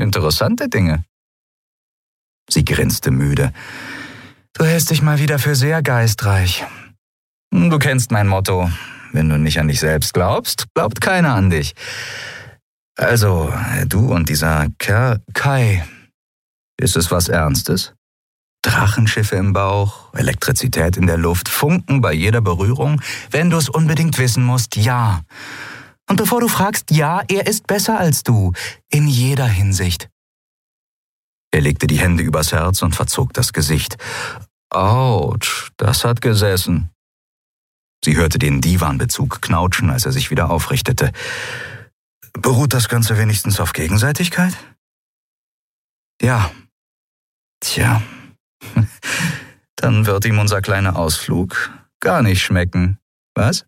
Interessante Dinge. Sie grinste müde. Du hältst dich mal wieder für sehr geistreich. Du kennst mein Motto. Wenn du nicht an dich selbst glaubst, glaubt keiner an dich. Also, du und dieser Kerl, Kai, ist es was Ernstes? Drachenschiffe im Bauch, Elektrizität in der Luft, Funken bei jeder Berührung? Wenn du es unbedingt wissen musst, ja. Und bevor du fragst, ja, er ist besser als du, in jeder Hinsicht. Er legte die Hände übers Herz und verzog das Gesicht. Autsch, das hat gesessen. Sie hörte den Divanbezug knautschen, als er sich wieder aufrichtete. Beruht das Ganze wenigstens auf Gegenseitigkeit? Ja. Tja, dann wird ihm unser kleiner Ausflug gar nicht schmecken. Was?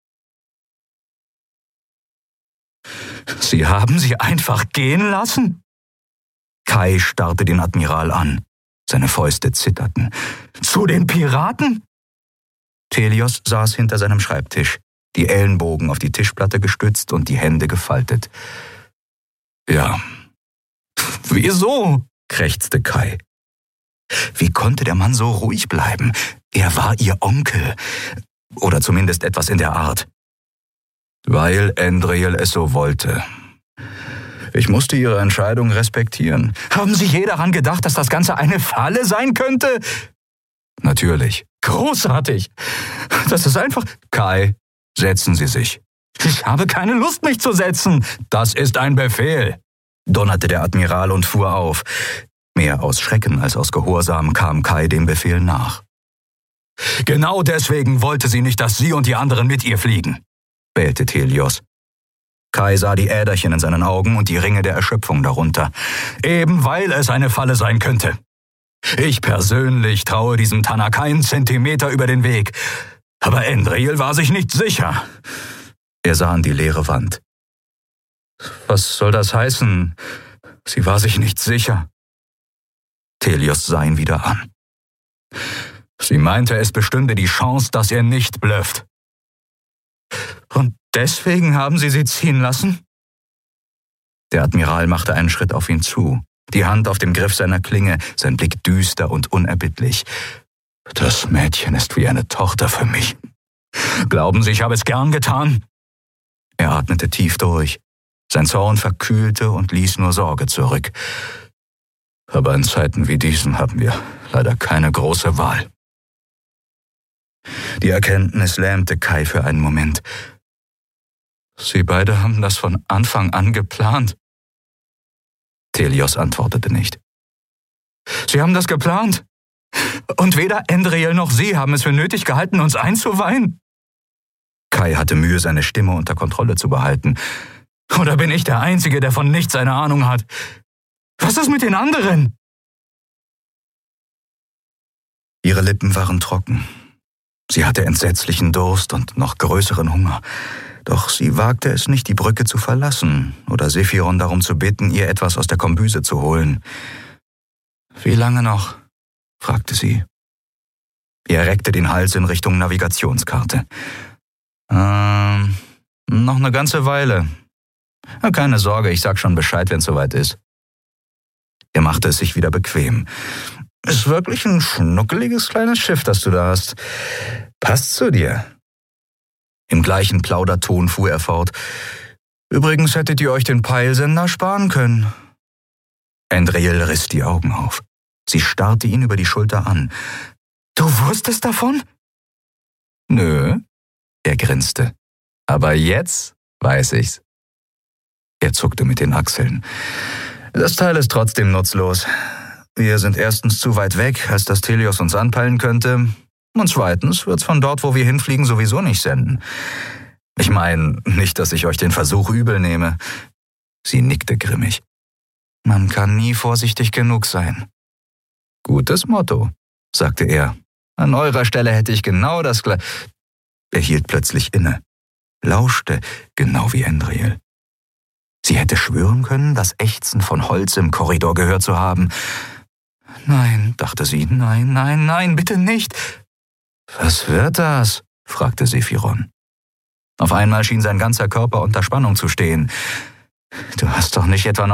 Sie haben sie einfach gehen lassen? Kai starrte den Admiral an. Seine Fäuste zitterten. Zu den Piraten? Thelios saß hinter seinem Schreibtisch, die Ellenbogen auf die Tischplatte gestützt und die Hände gefaltet. Ja. Wieso? Krächzte Kai. Wie konnte der Mann so ruhig bleiben? Er war ihr Onkel. Oder zumindest etwas in der Art. Weil Andriel es so wollte. Ich musste Ihre Entscheidung respektieren. Haben Sie je daran gedacht, dass das Ganze eine Falle sein könnte? Natürlich. Großartig. Das ist einfach... Kai, setzen Sie sich. Ich habe keine Lust, mich zu setzen. Das ist ein Befehl, donnerte der Admiral und fuhr auf. Mehr aus Schrecken als aus Gehorsam kam Kai dem Befehl nach. Genau deswegen wollte sie nicht, dass Sie und die anderen mit ihr fliegen, bellte Thelios. Kai sah die Äderchen in seinen Augen und die Ringe der Erschöpfung darunter. Eben weil es eine Falle sein könnte. Ich persönlich traue diesem Tanner keinen Zentimeter über den Weg. Aber Andriel war sich nicht sicher. Er sah an die leere Wand. Was soll das heißen? Sie war sich nicht sicher. Thelios sah ihn wieder an. Sie meinte, es bestünde die Chance, dass er nicht blufft. Und deswegen haben Sie sie ziehen lassen? Der Admiral machte einen Schritt auf ihn zu, die Hand auf dem Griff seiner Klinge, sein Blick düster und unerbittlich. Das Mädchen ist wie eine Tochter für mich. Glauben Sie, ich habe es gern getan? Er atmete tief durch. Sein Zorn verkühlte und ließ nur Sorge zurück. Aber in Zeiten wie diesen haben wir leider keine große Wahl. Die Erkenntnis lähmte Kai für einen Moment. Sie beide haben das von Anfang an geplant. Thelios antwortete nicht. Sie haben das geplant? Und weder Andriel noch Sie haben es für nötig gehalten, uns einzuweihen? Kai hatte Mühe, seine Stimme unter Kontrolle zu behalten. Oder bin ich der Einzige, der von nichts eine Ahnung hat? Was ist mit den anderen? Ihre Lippen waren trocken. Sie hatte entsetzlichen Durst und noch größeren Hunger. Doch sie wagte es nicht, die Brücke zu verlassen oder Sephiron darum zu bitten, ihr etwas aus der Kombüse zu holen. »Wie lange noch?« fragte sie. Er reckte den Hals in Richtung Navigationskarte. Noch eine ganze Weile. Keine Sorge, ich sag schon Bescheid, wenn's soweit ist.« Er machte es sich wieder bequem. »Ist wirklich ein schnuckeliges kleines Schiff, das du da hast. Passt zu dir.« Im gleichen Plauderton fuhr er fort. »Übrigens hättet ihr euch den Peilsender sparen können.« Andriel riss die Augen auf. Sie starrte ihn über die Schulter an. »Du wusstest davon?« »Nö«, er grinste. »Aber jetzt weiß ich's.« Er zuckte mit den Achseln. »Das Teil ist trotzdem nutzlos. Wir sind erstens zu weit weg, als dass Thelios uns anpeilen könnte. Und zweitens wird's von dort, wo wir hinfliegen, sowieso nicht senden. Ich meine, nicht, dass ich euch den Versuch übel nehme.« Sie nickte grimmig. »Man kann nie vorsichtig genug sein.« »Gutes Motto«, sagte er. »An eurer Stelle hätte ich genau das gleiche.« Er hielt plötzlich inne, lauschte, genau wie Andriel. Sie hätte schwören können, das Ächzen von Holz im Korridor gehört zu haben. »Nein«, dachte sie, »nein, bitte nicht.« »Was wird das?« fragte Sephiron. Auf einmal schien sein ganzer Körper unter Spannung zu stehen. »Du hast doch nicht etwa